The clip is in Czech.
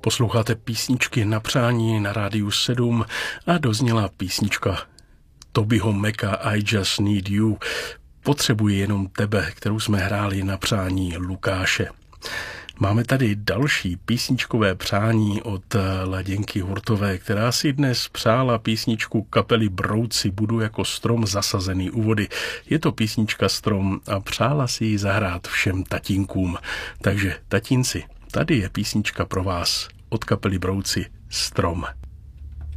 Posloucháte písničky na přání na Rádiu 7 a dozněla písnička Tobyho Maca I Just Need You. Potřebuji jenom tebe, kterou jsme hráli na přání Lukáše. Máme tady další písničkové přání od Laděnky Hurtové, která si dnes přála písničku kapely Brouci Budu jako strom zasazený u vody. Je to písnička Strom a přála si ji zahrát všem tatínkům. Takže tatínci, tady je písnička pro vás od kapely Brouci Strom.